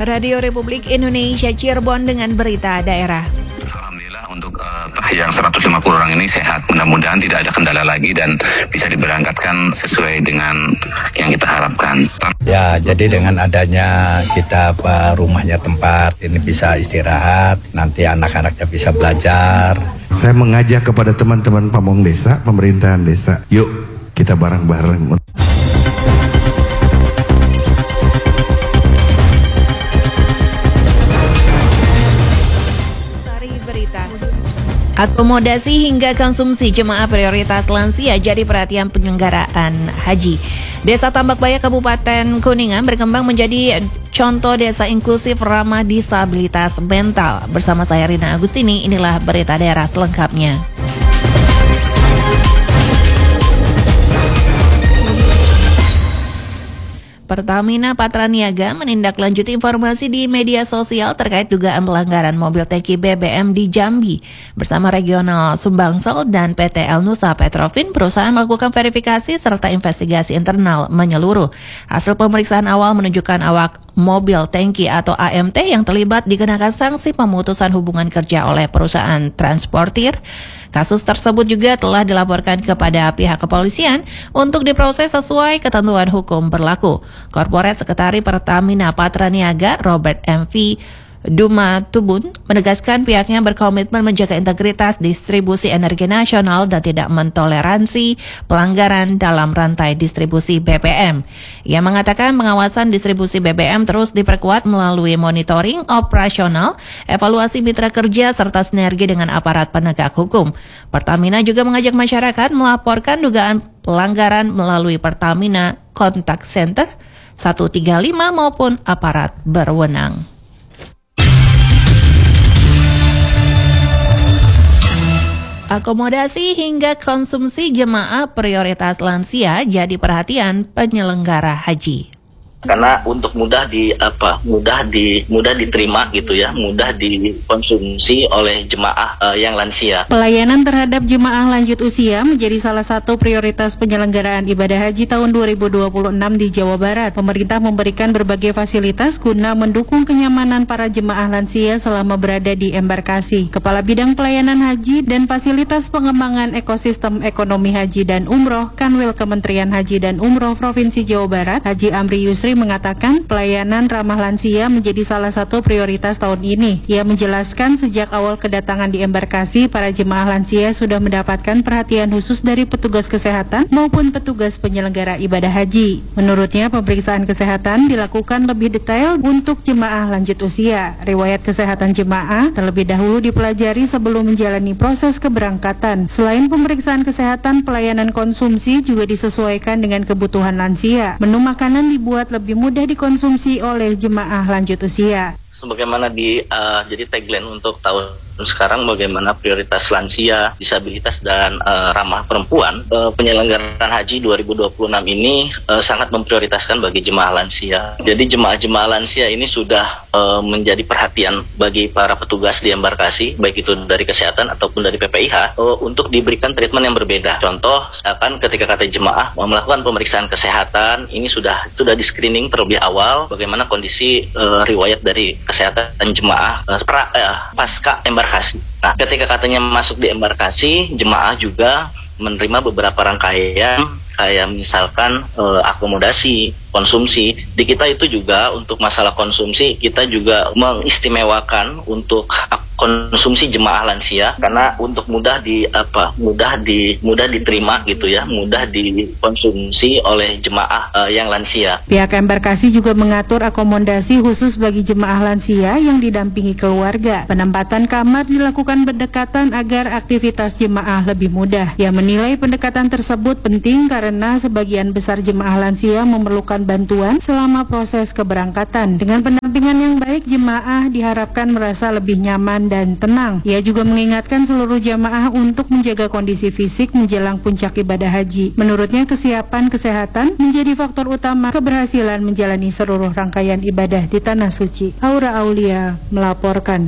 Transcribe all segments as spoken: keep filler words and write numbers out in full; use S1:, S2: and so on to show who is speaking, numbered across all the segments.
S1: Radio Republik Indonesia Cirebon dengan berita daerah.
S2: Alhamdulillah untuk uh, yang seratus lima puluh orang ini sehat. Mudah-mudahan tidak ada kendala lagi dan bisa diberangkatkan sesuai dengan yang kita harapkan.
S3: Ya, jadi dengan adanya kita uh, rumahnya tempat ini bisa istirahat, nanti anak-anaknya bisa belajar.
S4: Saya mengajak kepada teman-teman pamong desa, pemerintahan desa, yuk kita bareng-bareng.
S1: Akomodasi hingga konsumsi jemaah prioritas lansia jadi perhatian penyelenggaraan haji. Desa Tambakbaya Kabupaten Kuningan berkembang menjadi contoh desa inklusif ramah disabilitas mental. Bersama saya Rina Agustini, inilah berita daerah selengkapnya. Pertamina Patraniaga menindaklanjuti informasi di media sosial terkait dugaan pelanggaran mobil tangki B B M di Jambi. Bersama Regional Sumbangsel dan P T L Nusa Petrofin, perusahaan melakukan verifikasi serta investigasi internal menyeluruh. Hasil pemeriksaan awal menunjukkan awak mobil tangki atau A M T yang terlibat dikenakan sanksi pemutusan hubungan kerja oleh perusahaan transportir. Kasus tersebut juga telah dilaporkan kepada pihak kepolisian untuk diproses sesuai ketentuan hukum berlaku. Korporat Sekretari Pertamina Patraniaga Robert M V Duma Tubun menegaskan pihaknya berkomitmen menjaga integritas distribusi energi nasional dan tidak mentoleransi pelanggaran dalam rantai distribusi B B M. Ia mengatakan pengawasan distribusi B B M terus diperkuat melalui monitoring operasional, evaluasi mitra kerja, serta sinergi dengan aparat penegak hukum. Pertamina juga mengajak masyarakat melaporkan dugaan pelanggaran melalui Pertamina Contact Center satu tiga lima maupun aparat berwenang. Akomodasi hingga konsumsi jemaah prioritas lansia jadi perhatian penyelenggara haji.
S5: Karena untuk mudah di apa mudah di mudah diterima gitu ya, mudah dikonsumsi oleh jemaah uh, yang lansia.
S6: Pelayanan terhadap jemaah lanjut usia menjadi salah satu prioritas penyelenggaraan ibadah haji tahun dua ribu dua puluh enam di Jawa Barat. Pemerintah memberikan berbagai fasilitas guna mendukung kenyamanan para jemaah lansia selama berada di embarkasi. Kepala Bidang Pelayanan Haji dan Fasilitas Pengembangan Ekosistem Ekonomi Haji dan Umroh Kanwil Kementerian Haji dan Umroh Provinsi Jawa Barat, Haji Amri Yusri mengatakan pelayanan ramah lansia menjadi salah satu prioritas tahun ini. Ia menjelaskan sejak awal kedatangan di embarkasi, para jemaah lansia sudah mendapatkan perhatian khusus dari petugas kesehatan maupun petugas penyelenggara ibadah haji. Menurutnya, pemeriksaan kesehatan dilakukan lebih detail untuk jemaah lanjut usia. Riwayat kesehatan jemaah terlebih dahulu dipelajari sebelum menjalani proses keberangkatan. Selain pemeriksaan kesehatan, pelayanan konsumsi juga disesuaikan dengan kebutuhan lansia. Menu makanan dibuat lebih lebih mudah dikonsumsi oleh jemaah lanjut usia.
S5: Sebagaimana di uh, jadi tagline untuk tahun sekarang, bagaimana prioritas lansia, disabilitas, dan uh, ramah perempuan, uh, penyelenggaraan haji dua ribu dua puluh enam ini uh, sangat memprioritaskan bagi jemaah lansia. Jadi jemaah-jemaah lansia ini sudah uh, menjadi perhatian bagi para petugas di embarkasi, baik itu dari kesehatan ataupun dari P P I H, uh, untuk diberikan treatment yang berbeda. Contoh, misalkan ketika kata jemaah melakukan pemeriksaan kesehatan, ini sudah sudah di screening terlebih awal, bagaimana kondisi uh, riwayat dari kesehatan jemaah uh, pra, uh, pasca embarkasi. Nah, ketika katanya masuk di embarkasi, jemaah juga menerima beberapa rangkaian kayak misalkan eh, akomodasi, konsumsi. Di kita itu juga untuk masalah konsumsi, kita juga mengistimewakan untuk konsumsi jemaah lansia karena untuk mudah di apa mudah di mudah diterima gitu ya, mudah dikonsumsi oleh jemaah uh, yang lansia.
S6: Pihak embarkasi juga mengatur akomodasi khusus bagi jemaah lansia yang didampingi keluarga. Penempatan kamar dilakukan berdekatan agar aktivitas jemaah lebih mudah. Ia menilai pendekatan tersebut penting karena sebagian besar jemaah lansia memerlukan bantuan selama proses keberangkatan. Dengan pendampingan yang baik, jemaah diharapkan merasa lebih nyaman dan tenang. Ia juga mengingatkan seluruh jamaah untuk menjaga kondisi fisik menjelang puncak ibadah haji. Menurutnya, kesiapan kesehatan menjadi faktor utama keberhasilan menjalani seluruh rangkaian ibadah di Tanah Suci. Aura Aulia melaporkan.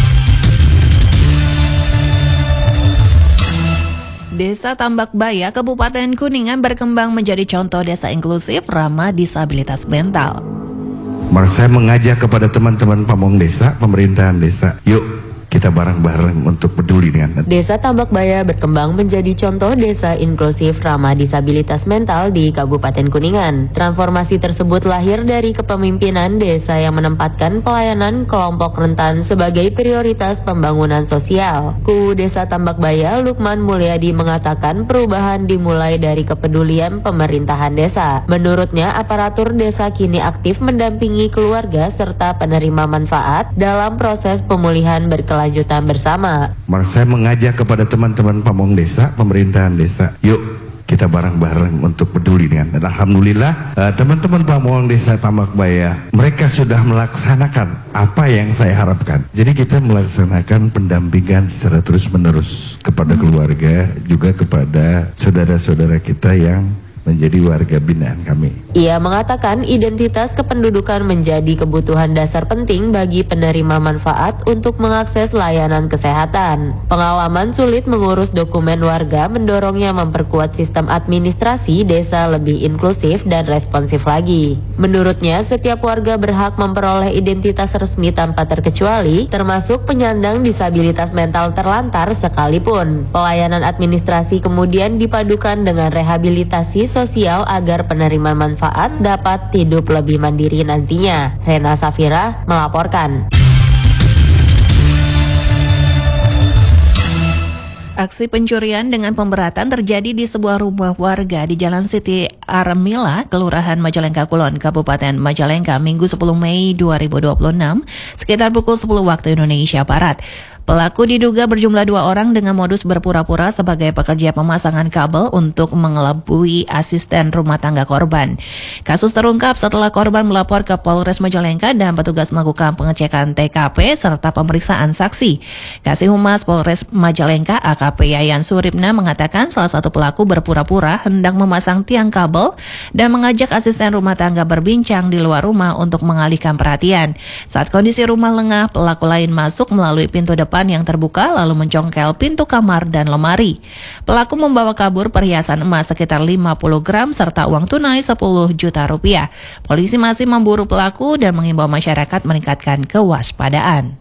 S1: Desa Tambakbaya, Kabupaten Kuningan berkembang menjadi contoh desa inklusif ramah disabilitas mental.
S4: Maka saya mengajak kepada teman-teman pamong desa, pemerintahan desa, yuk kita bareng-bareng untuk peduli dengan
S7: Desa Tambakbaya berkembang menjadi contoh desa inklusif ramah disabilitas mental di Kabupaten Kuningan. Transformasi tersebut lahir dari kepemimpinan desa yang menempatkan pelayanan kelompok rentan sebagai prioritas pembangunan sosial. K U Desa Tambakbaya, Lukman Mulyadi, mengatakan perubahan dimulai dari kepedulian pemerintahan desa. Menurutnya, aparatur desa kini aktif mendampingi keluarga serta penerima manfaat dalam proses pemulihan berkelanjutan lanjutan bersama.
S4: Maka saya mengajak kepada teman-teman pamong desa, pemerintahan desa, yuk kita bareng-bareng untuk peduli dengan. Dan alhamdulillah uh, teman-teman pamong desa Tambakbaya, mereka sudah melaksanakan apa yang saya harapkan. Jadi kita melaksanakan pendampingan secara terus-menerus kepada keluarga, juga kepada saudara-saudara kita yang menjadi warga binaan kami.
S7: Ia mengatakan identitas kependudukan menjadi kebutuhan dasar penting bagi penerima manfaat untuk mengakses layanan kesehatan. Pengalaman sulit mengurus dokumen warga mendorongnya memperkuat sistem administrasi desa lebih inklusif dan responsif lagi. Menurutnya, setiap warga berhak memperoleh identitas resmi tanpa terkecuali, termasuk penyandang disabilitas mental terlantar sekalipun. Pelayanan administrasi kemudian dipadukan dengan rehabilitasi sosial agar penerima manfaat dapat hidup lebih mandiri nantinya. Rena Safira melaporkan.
S1: Aksi pencurian dengan pemberatan terjadi di sebuah rumah warga di Jalan Siti Armila, Kelurahan Majalengka Kulon, Kabupaten Majalengka, Minggu sepuluh Mei dua ribu dua puluh enam, sekitar pukul sepuluh waktu Indonesia Barat. Pelaku diduga berjumlah dua orang dengan modus berpura-pura sebagai pekerja pemasangan kabel untuk mengelabui asisten rumah tangga korban. Kasus terungkap setelah korban melapor ke Polres Majalengka dan petugas melakukan pengecekan T K P serta pemeriksaan saksi. Kasih Humas Polres Majalengka A K P Yayan Suripna mengatakan salah satu pelaku berpura-pura hendak memasang tiang kabel dan mengajak asisten rumah tangga berbincang di luar rumah untuk mengalihkan perhatian. Saat kondisi rumah lengah, pelaku lain masuk melalui pintu depan yang terbuka lalu mencongkel pintu kamar dan lemari. Pelaku membawa kabur perhiasan emas sekitar lima puluh gram serta uang tunai sepuluh juta rupiah. Polisi masih memburu pelaku dan mengimbau masyarakat meningkatkan kewaspadaan.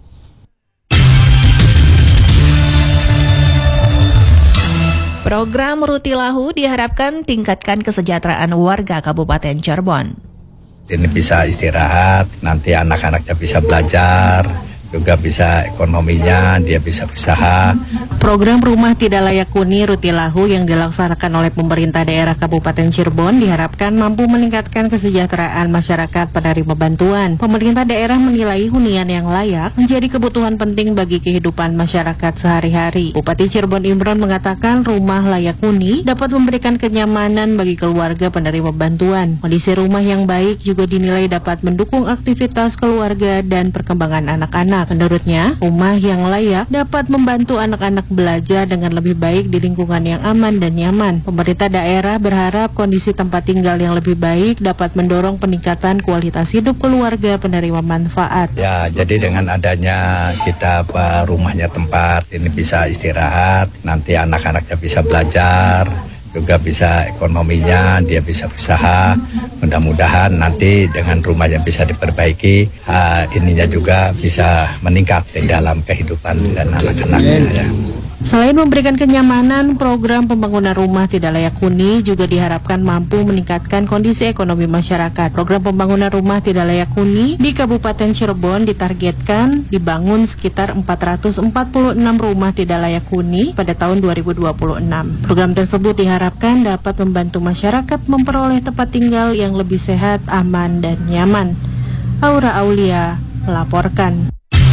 S1: Program Rutilahu diharapkan tingkatkan kesejahteraan warga Kabupaten Cirebon.
S3: Ini bisa istirahat, nanti anak-anaknya bisa belajar, juga bisa ekonominya, dia bisa usaha.
S6: Program Rumah Tidak Layak Huni Rutilahu yang dilaksanakan oleh pemerintah daerah Kabupaten Cirebon diharapkan mampu meningkatkan kesejahteraan masyarakat penerima bantuan. Pemerintah daerah menilai hunian yang layak menjadi kebutuhan penting bagi kehidupan masyarakat sehari-hari. Bupati Cirebon Imron mengatakan rumah layak huni dapat memberikan kenyamanan bagi keluarga penerima bantuan. Kondisi rumah yang baik juga dinilai dapat mendukung aktivitas keluarga dan perkembangan anak-anak. Menurutnya, rumah yang layak dapat membantu anak-anak belajar dengan lebih baik di lingkungan yang aman dan nyaman. Pemerintah daerah berharap kondisi tempat tinggal yang lebih baik dapat mendorong peningkatan kualitas hidup keluarga penerima manfaat.
S3: Ya, jadi dengan adanya kita apa, rumahnya tempat, ini bisa istirahat, nanti anak-anaknya bisa belajar, juga bisa ekonominya, dia bisa usaha. Mudah-mudahan nanti dengan rumah yang bisa diperbaiki, uh, ininya juga bisa meningkat di dalam kehidupan dan anak-anaknya ya.
S6: Selain memberikan kenyamanan, program pembangunan rumah tidak layak huni juga diharapkan mampu meningkatkan kondisi ekonomi masyarakat. Program pembangunan rumah tidak layak huni di Kabupaten Cirebon ditargetkan dibangun sekitar empat ratus empat puluh enam rumah tidak layak huni pada tahun dua ribu dua puluh enam. Program tersebut diharapkan dapat membantu masyarakat memperoleh tempat tinggal yang lebih sehat, aman, dan nyaman. Aura Aulia melaporkan.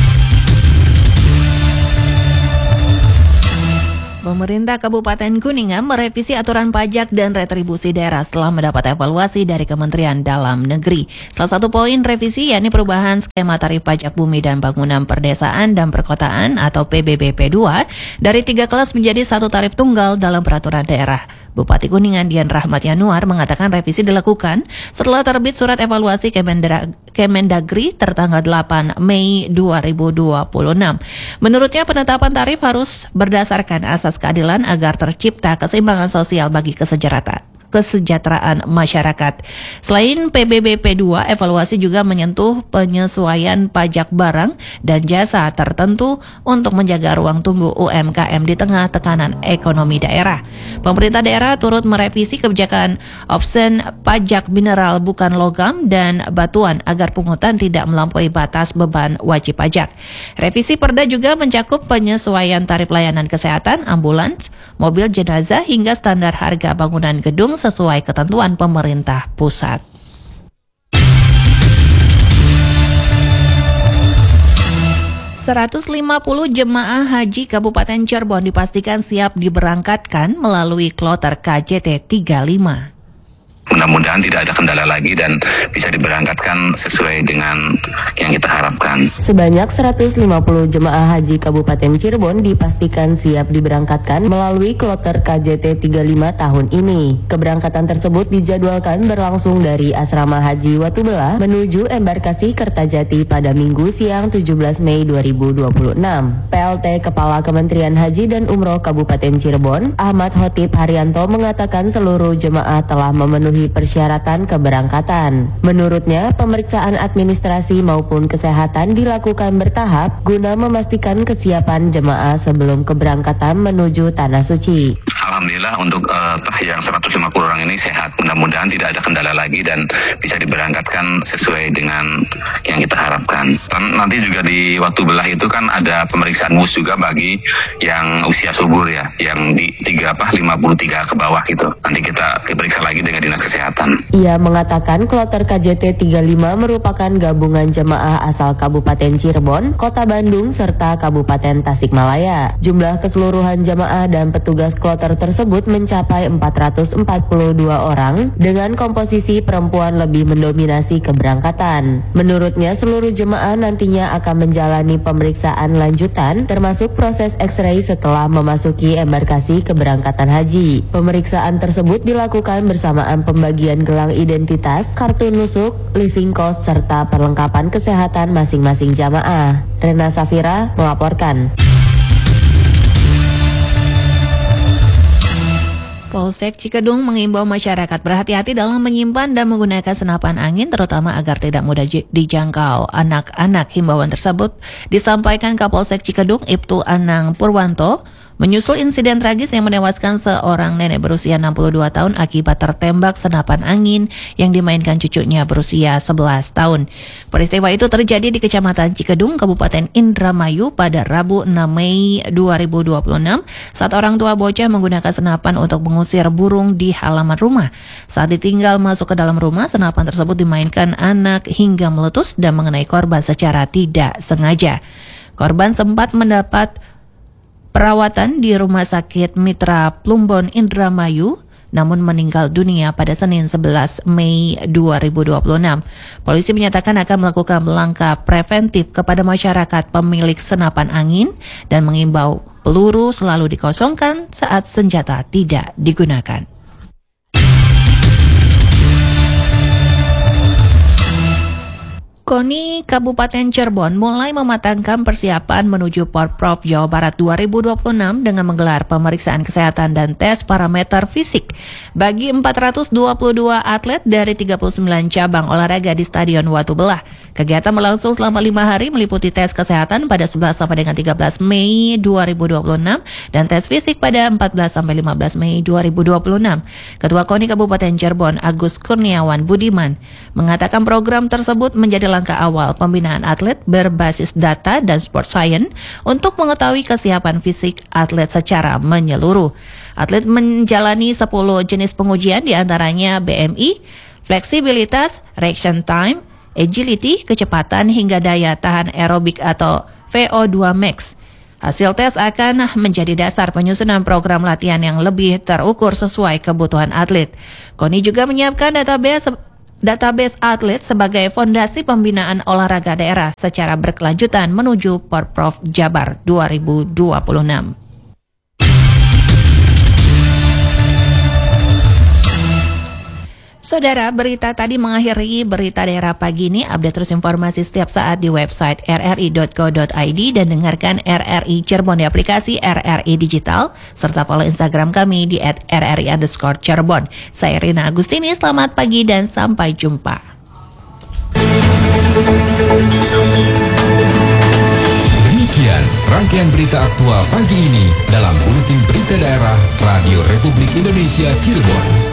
S1: Pemerintah Kabupaten Kuningan merevisi aturan pajak dan retribusi daerah setelah mendapat evaluasi dari Kementerian Dalam Negeri. Salah satu poin revisi yakni perubahan skema tarif pajak bumi dan bangunan perdesaan dan perkotaan atau P B B P dua dari tiga kelas menjadi satu tarif tunggal dalam peraturan daerah. Bupati Kuningan Dian Rahmat Yanuar mengatakan revisi dilakukan setelah terbit surat evaluasi Kemendagri tertanggal delapan Mei dua ribu dua puluh enam. Menurutnya penetapan tarif harus berdasarkan asas keadilan agar tercipta keseimbangan sosial bagi kesejahteraan kesejahteraan masyarakat. Selain P B B P dua, evaluasi juga menyentuh penyesuaian pajak barang dan jasa tertentu untuk menjaga ruang tumbuh U M K M di tengah tekanan ekonomi daerah. Pemerintah daerah turut merevisi kebijakan opsen pajak mineral bukan logam dan batuan agar pungutan tidak melampaui batas beban wajib pajak. Revisi Perda juga mencakup penyesuaian tarif layanan kesehatan, ambulans, mobil jenazah hingga standar harga bangunan gedung sesuai ketentuan pemerintah pusat. seratus lima puluh jemaah haji Kabupaten Cirebon dipastikan siap diberangkatkan melalui kloter K J T tiga puluh lima.
S2: Mudah-mudahan tidak ada kendala lagi dan bisa diberangkatkan sesuai dengan yang kita harapkan.
S7: Sebanyak seratus lima puluh jemaah haji Kabupaten Cirebon dipastikan siap diberangkatkan melalui kloter K J T tiga puluh lima tahun ini. Keberangkatan tersebut dijadwalkan berlangsung dari Asrama Haji Watubelah menuju embarkasi Kertajati pada Minggu siang tujuh belas Mei dua ribu dua puluh enam. P L T Kepala Kementerian Haji dan Umroh Kabupaten Cirebon, Ahmad Khotib Haryanto mengatakan seluruh jemaah telah memenuhi persyaratan keberangkatan. Menurutnya, pemeriksaan administrasi maupun kesehatan dilakukan bertahap guna memastikan kesiapan jemaah sebelum keberangkatan menuju Tanah Suci.
S2: Alhamdulillah untuk uh, yang seratus lima puluh orang ini sehat. Mudah-mudahan tidak ada kendala lagi dan bisa diberangkatkan sesuai dengan yang kita harapkan. Dan nanti juga di Watubelah itu kan ada pemeriksaan W U S juga bagi yang usia subur ya, yang di tiga apa lima puluh tiga ke bawah gitu. Nanti kita diperiksa lagi dengan Dinas Kesehatan.
S7: Ia mengatakan kloter K J T tiga puluh lima merupakan gabungan jemaah asal Kabupaten Cirebon, Kota Bandung, serta Kabupaten Tasikmalaya. Jumlah keseluruhan jemaah dan petugas kloter tersebut mencapai empat ratus empat puluh dua orang dengan komposisi perempuan lebih mendominasi keberangkatan. Menurutnya seluruh jemaah nantinya akan menjalani pemeriksaan lanjutan termasuk proses X-ray setelah memasuki embarkasi keberangkatan haji. Pemeriksaan tersebut dilakukan bersamaan pembagian gelang identitas, kartu nusuk, living cost, serta perlengkapan kesehatan masing-masing jamaah. Rena Safira melaporkan.
S1: Polsek Cikedung mengimbau masyarakat berhati-hati dalam menyimpan dan menggunakan senapan angin, terutama agar tidak mudah dijangkau anak-anak. Himbauan tersebut disampaikan Kapolsek Cikedung Ibtu Anang Purwanto menyusul insiden tragis yang menewaskan seorang nenek berusia enam puluh dua tahun akibat tertembak senapan angin yang dimainkan cucunya berusia sebelas tahun. Peristiwa itu terjadi di Kecamatan Cikedung, Kabupaten Indramayu pada Rabu enam Mei dua ribu dua puluh enam saat orang tua bocah menggunakan senapan untuk mengusir burung di halaman rumah. Saat ditinggal masuk ke dalam rumah, senapan tersebut dimainkan anak hingga meletus dan mengenai korban secara tidak sengaja. Korban sempat mendapat perawatan di Rumah Sakit Mitra Plumbon Indramayu, namun meninggal dunia pada Senin sebelas Mei dua ribu dua puluh enam. Polisi menyatakan akan melakukan langkah preventif kepada masyarakat pemilik senapan angin dan mengimbau peluru selalu dikosongkan saat senjata tidak digunakan. KONI Kabupaten Cirebon mulai mematangkan persiapan menuju Porprov Jawa Barat dua ribu dua puluh enam dengan menggelar pemeriksaan kesehatan dan tes parameter fisik bagi empat ratus dua puluh dua atlet dari tiga puluh sembilan cabang olahraga di Stadion Watubelah. Kegiatan berlangsung selama lima hari meliputi tes kesehatan pada sebelas sampai dengan tiga belas Mei dua ribu dua puluh enam dan tes fisik pada empat belas sampai lima belas Mei dua ribu dua puluh enam. Ketua KONI Kabupaten Cirebon Agus Kurniawan Budiman mengatakan program tersebut menjadi langkah awal pembinaan atlet berbasis data dan sport science untuk mengetahui kesiapan fisik atlet secara menyeluruh. Atlet menjalani sepuluh jenis pengujian diantaranya B M I, fleksibilitas, reaction time, agility, kecepatan hingga daya tahan aerobik atau V O dua max. Hasil tes akan menjadi dasar penyusunan program latihan yang lebih terukur sesuai kebutuhan atlet. KONI juga menyiapkan database database atlet sebagai fondasi pembinaan olahraga daerah secara berkelanjutan menuju Porprov Jabar dua ribu dua puluh enam. Saudara, berita tadi mengakhiri berita daerah pagi ini. Update terus informasi setiap saat di website r r i dot co dot i d dan dengarkan R R I Cirebon di aplikasi R R I Digital, serta follow Instagram kami di at r r i underscore Cirebon. Saya Rina Agustini, selamat pagi dan sampai jumpa.
S8: Demikian rangkaian berita aktual pagi ini dalam Buletin Berita Daerah Radio Republik Indonesia Cirebon.